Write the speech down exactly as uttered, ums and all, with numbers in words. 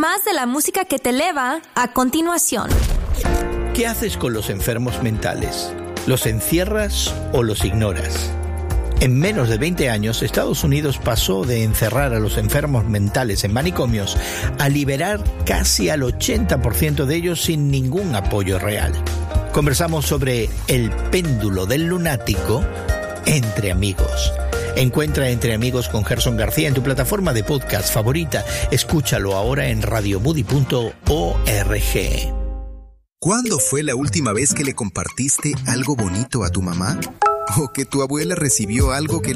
más de la música que te eleva a continuación. ¿Qué haces con los enfermos mentales? ¿Los encierras o los ignoras? En menos de veinte años, Estados Unidos pasó de encerrar a los enfermos mentales en manicomios a liberar casi al ochenta por ciento de ellos sin ningún apoyo real. Conversamos sobre el péndulo del lunático entre amigos. Encuentra Entre Amigos con Gerson García en tu plataforma de podcast favorita. Escúchalo ahora en radio moody punto org. ¿Cuándo fue la última vez que le compartiste algo bonito a tu mamá? ¿O que tu abuela recibió algo que